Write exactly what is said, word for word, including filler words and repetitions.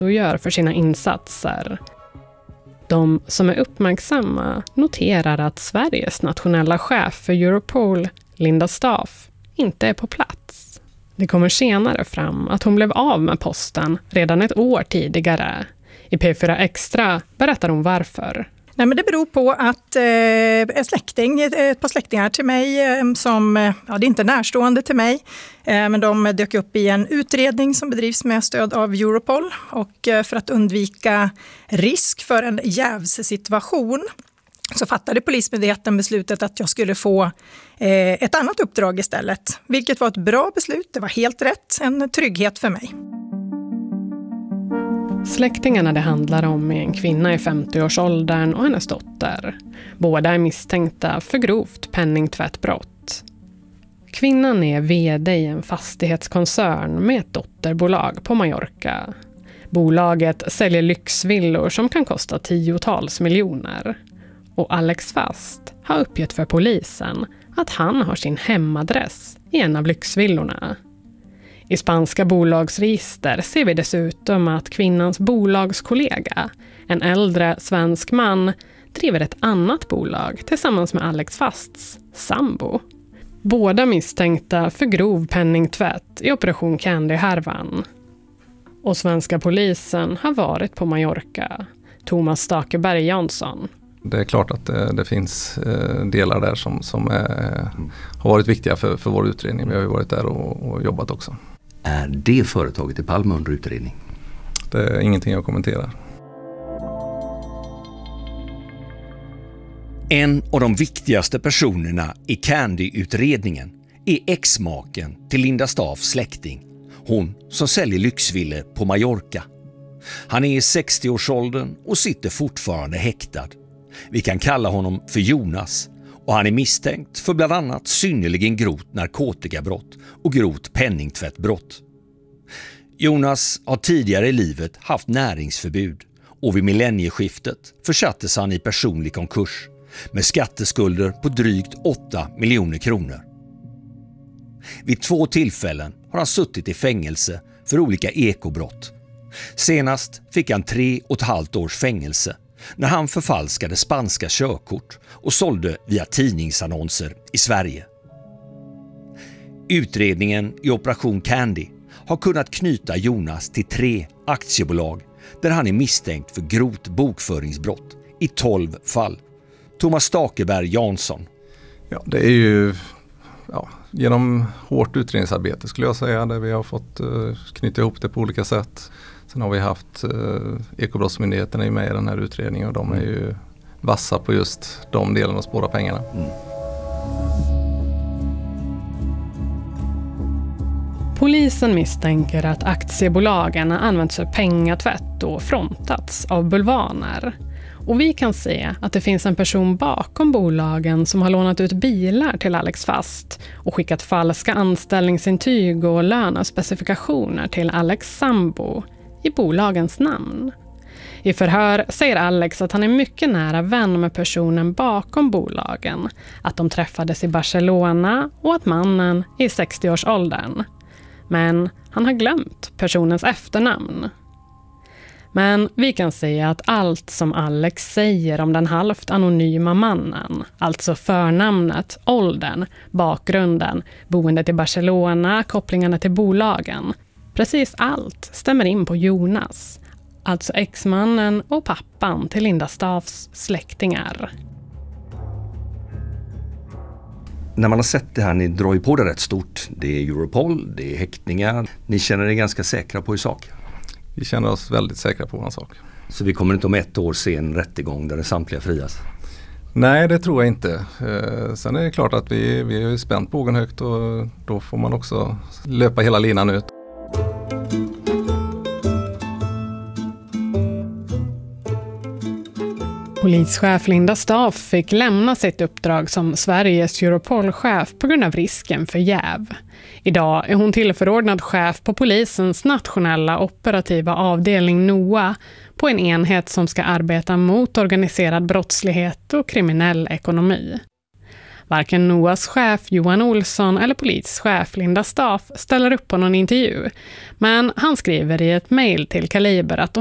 och gör för sina insatser. De som är uppmärksamma noterar att Sveriges nationella chef för Europol, Linda Staaf, inte är på plats. Det kommer senare fram att hon blev av med posten redan ett år tidigare. I P fyra Extra berättar hon varför. Nej, men det beror på att eh, en släkting, ett par släktingar till mig eh, som, ja, det är inte närstående till mig, eh, men de dök upp i en utredning som bedrivs med stöd av Europol, och eh, för att undvika risk för en jävssituation så fattade Polismyndigheten beslutet att jag skulle få eh, ett annat uppdrag istället, vilket var ett bra beslut. Det var helt rätt, en trygghet för mig. Släktingarna det handlar om är en kvinna i femtioårsåldern och hennes dotter. Båda är misstänkta för grovt penningtvättbrott. Kvinnan är vd i en fastighetskoncern med ett dotterbolag på Mallorca. Bolaget säljer lyxvillor som kan kosta tiotals miljoner. Och Alex Fast har uppgett för polisen att han har sin hemadress i en av lyxvillorna. I spanska bolagsregister ser vi dessutom att kvinnans bolagskollega, en äldre svensk man, driver ett annat bolag tillsammans med Alex Fasts sambo. Båda misstänkta för grov penningtvätt i Operation Candy-härvan. Och svenska polisen har varit på Mallorca. Thomas Stakeberg Jansson. Det är klart att det, det finns eh, delar där som, som är, har varit viktiga för, för vår utredning. Vi har ju varit där och, och jobbat också. Är det företaget i Palme under utredning? Det är ingenting jag kommenterar. En av de viktigaste personerna i Candy-utredningen är exmaken till Linda Staafs släkting. Hon som säljer lyxvillor på Mallorca. Han är i sextioårsåldern och sitter fortfarande häktad. Vi kan kalla honom för Jonas, och han är misstänkt för bland annat synnerligen grovt narkotikabrott och grovt penningtvättbrott. Jonas har tidigare i livet haft näringsförbud, och vid millennieskiftet försattes han i personlig konkurs med skatteskulder på drygt åtta miljoner kronor. Vid två tillfällen har han suttit i fängelse för olika ekobrott. Senast fick han tre och ett halvt års fängelse när han förfalskade spanska körkort och sålde via tidningsannonser i Sverige. Utredningen i Operation Candy har kunnat knyta Jonas till tre aktiebolag där han är misstänkt för grovt bokföringsbrott i tolv fall. Thomas Stakeberg Jansson. Ja, det är ju ja, genom hårt utredningsarbete skulle jag säga, där vi har fått uh, knyta ihop det på olika sätt. Sen har vi haft uh, Ekobrottsmyndigheten är med i den här utredningen, och de är ju vassa på just de delarna och spåra pengarna. Mm. Polisen misstänker att aktiebolagen har använts för pengatvätt och frontats av bulvaner. Och vi kan se att det finns en person bakom bolagen som har lånat ut bilar till Alex Fast och skickat falska anställningsintyg och lönespecifikationer till Alex sambo i bolagens namn. I förhör säger Alex att han är mycket nära vän med personen bakom bolagen, att de träffades i Barcelona och att mannen är i sextioårsåldern. Men han har glömt personens efternamn. Men vi kan säga att allt som Alex säger om den halvt anonyma mannen, alltså förnamnet, åldern, bakgrunden, boendet i Barcelona, kopplingarna till bolagen, precis allt stämmer in på Jonas, alltså exmannen och pappan till Linda Staafs släktingar. När man har sett det här, ni drar ju på det rätt stort. Det är Europol, det är häktningar. Ni känner er ganska säkra på i sak? Vi känner oss väldigt säkra på en sak. Så vi kommer inte om ett år se en rättegång där det samtliga frias? Nej, det tror jag inte. Eh, sen är det klart att vi, vi är spänt bågen högt, och då får man också löpa hela linan ut. Polischef Linda Staaf fick lämna sitt uppdrag som Sveriges Europol-chef på grund av risken för jäv. Idag är hon tillförordnad chef på polisens nationella operativa avdelning NOA på en enhet som ska arbeta mot organiserad brottslighet och kriminell ekonomi. Varken Noahs chef Johan Olsson eller polischef Linda Staff ställer upp på någon intervju. Men han skriver i ett mejl till Kaliber att